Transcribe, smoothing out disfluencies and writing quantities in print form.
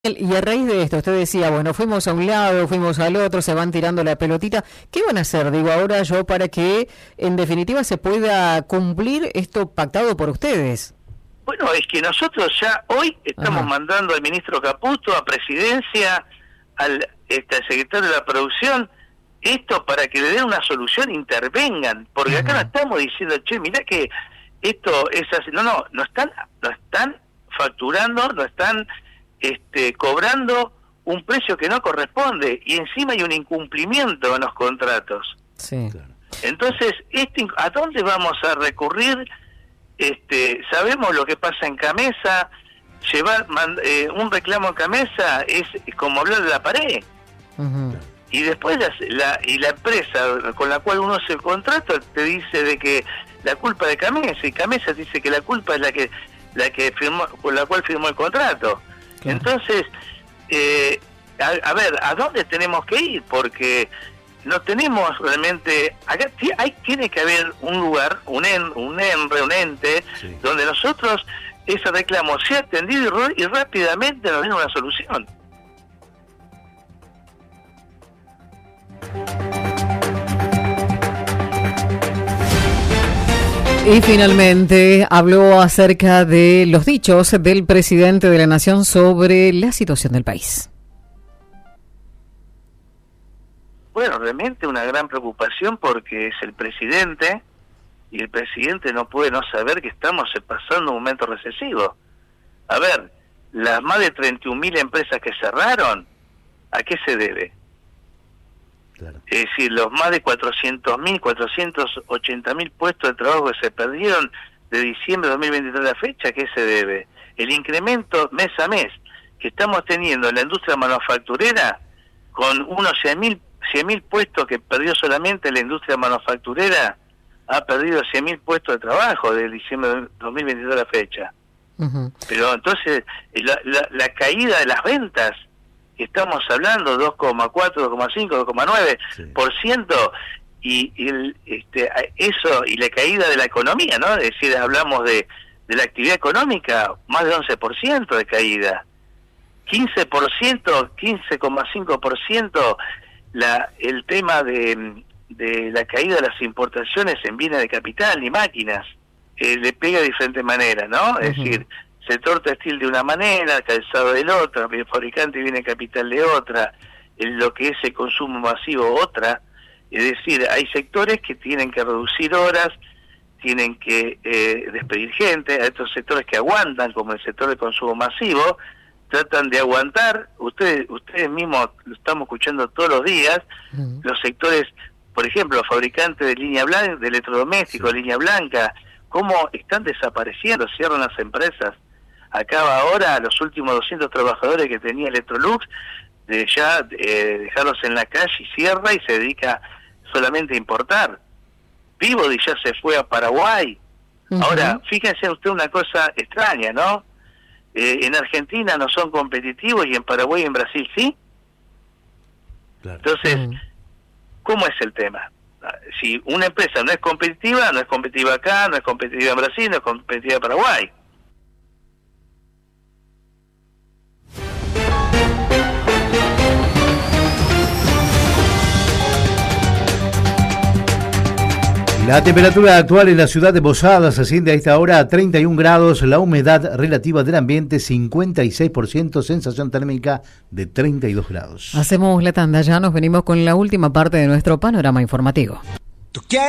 Y a raíz de esto, usted decía, bueno, fuimos a un lado, fuimos al otro, se van tirando la pelotita. ¿Qué van a hacer, digo, ahora yo para que, en definitiva, se pueda cumplir esto pactado por ustedes? Bueno, es que nosotros ya hoy estamos mandando al ministro Caputo, a Presidencia, al secretario de la Producción, esto para que le den una solución, intervengan, porque acá no estamos diciendo, che, mirá que esto es así. No están facturando, no están cobrando un precio que no corresponde, y encima hay un incumplimiento en los contratos. Sí. Entonces, ¿a dónde vamos a recurrir? Sabemos lo que pasa en Camesa. Llevar un reclamo en Camesa es como hablar de la pared. Y después la empresa con la cual uno hace el contrato te dice de que la culpa de Camesa, y Camesa dice que la culpa es la que firmó, con la cual firmó el contrato. Claro. Entonces, a ver, ¿a dónde tenemos que ir? Porque no tenemos realmente... Acá tiene que haber un lugar, un ente, sí, donde nosotros ese reclamo sea atendido y rápidamente nos den una solución. Y finalmente habló acerca de los dichos del presidente de la Nación sobre la situación del país. Bueno, realmente una gran preocupación porque es el presidente, y el presidente no puede no saber que estamos pasando un momento recesivo. A ver, las más de 31.000 empresas que cerraron, ¿a qué se debe? Claro. Es decir, los más de 400.000, 480.000 puestos de trabajo que se perdieron de diciembre de 2023 a la fecha, ¿a qué se debe? El incremento mes a mes que estamos teniendo en la industria manufacturera, con unos 100.000 puestos que perdió solamente la industria manufacturera, ha perdido 100.000 puestos de trabajo de diciembre de 2023 a la fecha. Pero entonces, la caída de las ventas, que estamos hablando 2,4, 2,5, 2,9%, sí, y eso, y la caída de la economía, ¿no? Es decir, hablamos de la actividad económica, más de 11% de caída, 15%, 15,5% el tema de la caída de las importaciones en bienes de capital y máquinas, le pega de diferentes maneras, ¿no? Es decir, sector textil de una manera, calzado de la otra, el fabricante viene de capital de otra, lo que es el consumo masivo otra. Es decir, hay sectores que tienen que reducir horas, tienen que despedir gente. Hay otros sectores que aguantan, como el sector de consumo masivo, tratan de aguantar. Ustedes mismos lo estamos escuchando todos los días, los sectores, por ejemplo, los fabricantes de línea blanca, de electrodomésticos, línea blanca, cómo están desapareciendo, cierran las empresas. Acaba ahora los últimos 200 trabajadores que tenía Electrolux, de ya dejarlos en la calle, y cierra y se dedica solamente a importar. Peabody ya se fue a Paraguay. Ahora, fíjense usted una cosa extraña, ¿no? En Argentina no son competitivos y en Paraguay y en Brasil sí. Claro. Entonces, ¿cómo es el tema? Si una empresa no es competitiva acá, no es competitiva en Brasil, no es competitiva en Paraguay. La temperatura actual en la ciudad de Posadas asciende a esta hora a 31 grados, la humedad relativa del ambiente 56%, sensación térmica de 32 grados. Hacemos la tanda, ya nos venimos con la última parte de nuestro panorama informativo.